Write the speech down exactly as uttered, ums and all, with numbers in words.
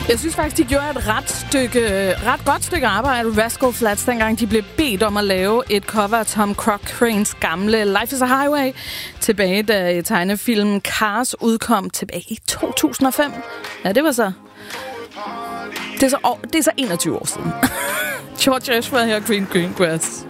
Jeg synes faktisk, de gjorde et ret, stykke, ret godt stykke arbejde, Rascal Flatts, dengang de blev bedt om at lave et cover af Tom Cochranes gamle Life is a Highway, tilbage da tegnefilmen Cars udkom tilbage i to tusind og fem. Ja, det var så... Det er så, det er så enogtyve år siden. George Ezra her, Green Green Grass.